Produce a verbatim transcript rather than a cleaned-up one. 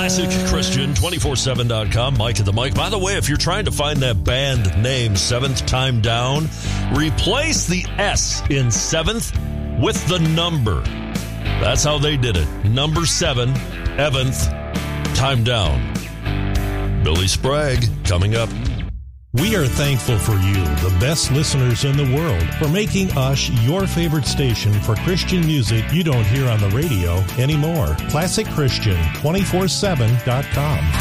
Classic Christian two forty-seven dot com, Mike at the mic. By the way, if you're trying to find that band name, Seventh Time Down, replace the S in seventh with the number. That's how they did it. Number seven, Eventh Time Down. Billy Sprague coming up. We are thankful for you, the best listeners in the world, for making us your favorite station for Christian music you don't hear on the radio anymore. Classic Christian two forty-seven dot com.